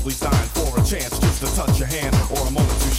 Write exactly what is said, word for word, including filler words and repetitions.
probably signed for a chance just to touch your hand.